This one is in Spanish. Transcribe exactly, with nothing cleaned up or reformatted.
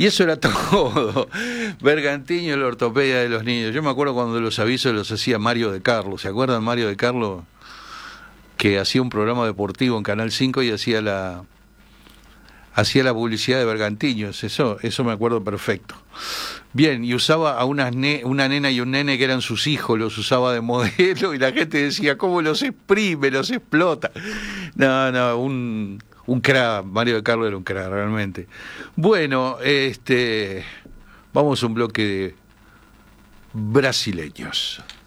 Y eso era todo. Bergantiño, la ortopedia de los niños. Yo me acuerdo cuando los avisos los hacía Mario de Carlos. ¿Se acuerdan Mario de Carlos? Que hacía un programa deportivo en Canal cinco y hacía la hacía la publicidad de Bergantiños. Eso, eso me acuerdo perfecto. Bien, y usaba a unas ne una nena y un nene que eran sus hijos, los usaba de modelo y la gente decía, ¿cómo los exprime, los explota? No, no, un... Un crack, Mario de Carlos era un crack, realmente. Bueno, este, vamos a un bloque de brasileños.